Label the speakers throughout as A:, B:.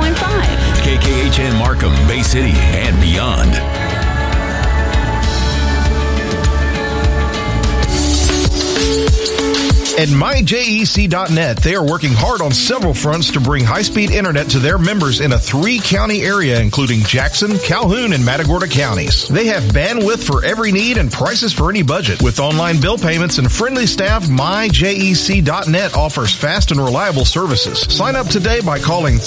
A: KKHN Markham, Bay City, and beyond.
B: At myjec.net, they are working hard on several fronts to bring high-speed internet to their members in a 3-county area, including Jackson, Calhoun, and Matagorda counties. They have bandwidth for every need and prices for any budget. With online bill payments and friendly staff, myjec.net offers fast and reliable services. Sign up today by calling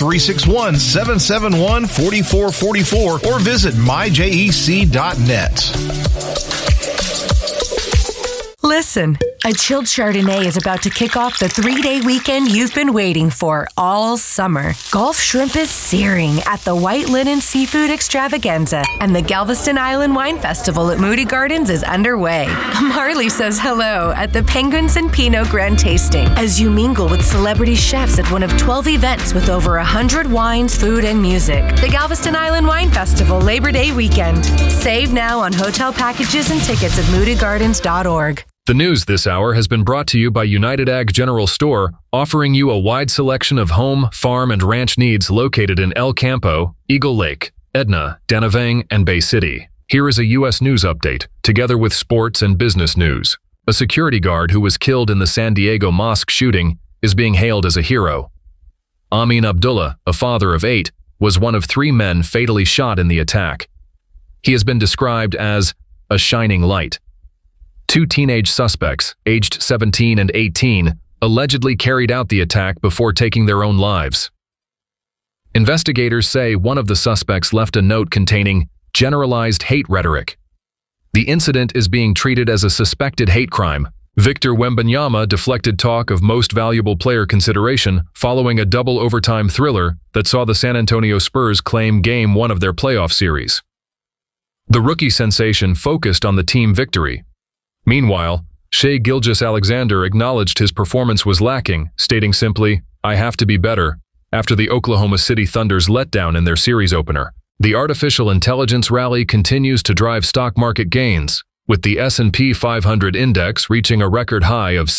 B: 361-771-4444 or visit myjec.net.
C: Listen, a chilled Chardonnay is about to kick off the 3-day weekend you've been waiting for all summer. Gulf shrimp is searing at the White Linen Seafood Extravaganza, and the Galveston Island Wine Festival at Moody Gardens is underway. Marley says hello at the Penguins and Pinot Grand Tasting as you mingle with celebrity chefs at one of 12 events with over 100 wines, food, and music. The Galveston Island Wine Festival Labor Day weekend. Save now on hotel packages and tickets at moodygardens.org.
D: The news this hour has been brought to you by United Ag General Store, offering you a wide selection of home, farm, and ranch needs located in El Campo, Eagle Lake, Edna, Danavang, and Bay City. Here is a U.S. News update, together with sports and business news. A security guard who was killed in the San Diego mosque shooting is being hailed as a hero. Amin Abdullah, a father of 8, was one of 3 men fatally shot in the attack. He has been described as a shining light. 2 teenage suspects, aged 17 and 18, allegedly carried out the attack before taking their own lives. Investigators say one of the suspects left a note containing generalized hate rhetoric. The incident is being treated as a suspected hate crime. Victor Wembanyama deflected talk of most valuable player consideration following a double overtime thriller that saw the San Antonio Spurs claim Game 1 of their playoff series. The rookie sensation focused on the team victory. Meanwhile, Shai Gilgeous-Alexander acknowledged his performance was lacking, stating simply, "I have to be better," after the Oklahoma City Thunder's letdown in their series opener. The artificial intelligence rally continues to drive stock market gains, with the S&P 500 index reaching a record high of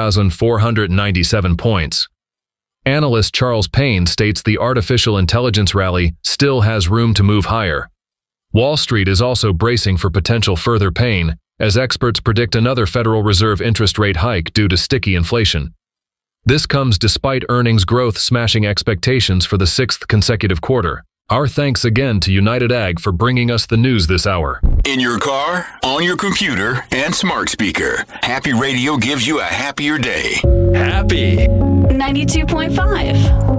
D: 7,497 points. Analyst Charles Payne states the artificial intelligence rally still has room to move higher. Wall Street is also bracing for potential further pain, as experts predict another Federal Reserve interest rate hike due to sticky inflation. This comes despite earnings growth smashing expectations for the 6th consecutive quarter. Our thanks again to United Ag for bringing us the news this hour.
A: In your car, on your computer, and smart speaker, Happy Radio gives you a happier day.
D: Happy
E: 92.5